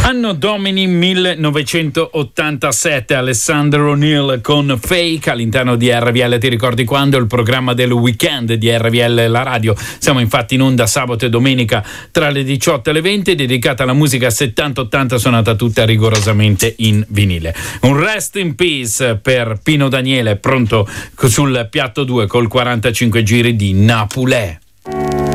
Anno Domini 1987, Alessandro O'Neill con Fake all'interno di RVL. Ti ricordi quando? Il programma del weekend di RVL La Radio. Siamo infatti in onda sabato e domenica tra le 18 e le 20, dedicata alla musica 70-80 suonata tutta rigorosamente in vinile. Un rest in peace per Pino Daniele, pronto sul piatto 2 col 45 giri di Napulè.